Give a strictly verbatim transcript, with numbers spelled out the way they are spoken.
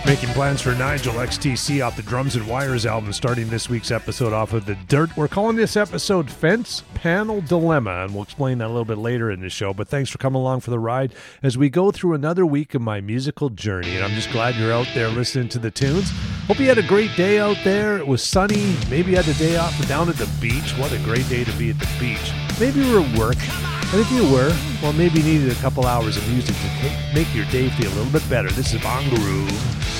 Making plans for Nigel X T C off the Drums and Wires album, starting this week's episode off of The Dirt. We're calling this episode Fence Panel Dilemma, and we'll explain that a little bit later in the show. But thanks for coming along for the ride as we go through another week of my musical journey. And I'm just glad you're out there listening to the tunes. Hope you had a great day out there. It was sunny. Maybe you had the day off down at the beach. What a great day to be at the beach. Maybe you were at work. And if you were, well, maybe you needed a couple hours of music to make your day feel a little bit better. This is Bongaroo.